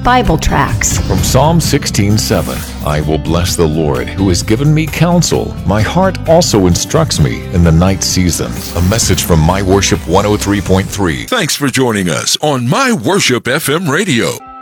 Bible tracts. From Psalm 16:7, I will bless the Lord who has given me counsel. My heart also instructs me in the night season. A message from My Worship 103.3. Thanks for joining us on My Worship FM Radio.